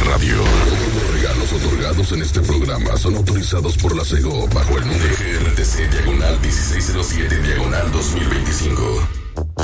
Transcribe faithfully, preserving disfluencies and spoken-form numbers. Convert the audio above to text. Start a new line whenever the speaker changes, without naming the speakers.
Radio. Todos los regalos otorgados en este programa son autorizados por la SEGO bajo el número G R T C diagonal dieciséis cero siete diagonal dos mil veinticinco.